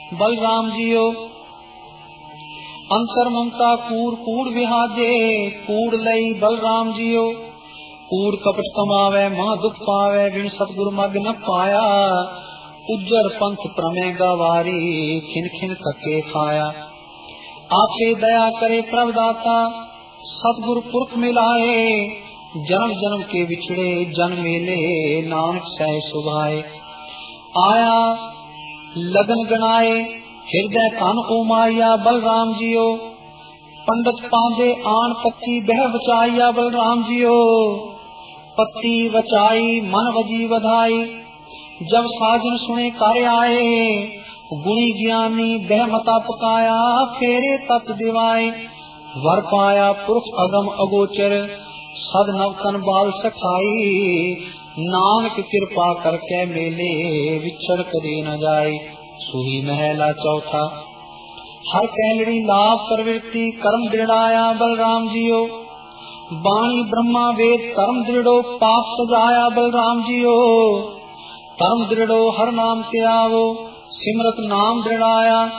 बलराम जियो। अंतर ममता कूड़ कूड़ विहाजे, कूड़ लई बलराम जियो। कूड़ कपट कमावे महा दुख पावे, बिन सतगुरु मग न पाया। उज्जर पंथ प्रमेय गवारी, खिन खिन थके खाया। आपे दया करे प्रभदाता, सतगुरु पुरख मिलाए। जन्म जन्म के बिछड़े जन मेले, नानक सह सुभाए। आया लगन गणाए, हृदय तन उमाया बलराम जियो। पंडित पांदे आन पत्ती बह बचाइया बलराम जियो। पत्ती बचाई मन वजी बधाई, जब साजन सुने कर आए। गुणी ज्ञानी बह मता पकाया, फेरे तत् दिवाए। वर पाया पुरख अगम अगोचर, सद नवतन बाल सखाई। नानक कृपा करके मेले, विछड़ कदे न जाए। सुही महला चौथा। हर कैलड़ी लाभ प्रवृत्ति, कर्म दृढ़ाया बलराम जियो। बाणी ब्रह्मा वेद कर्म दृढ़ो, पाप सजाया बलराम जियो। कर्म दृढ़ो हर नाम त्यागो, सिमरत नाम दृढ़ाया।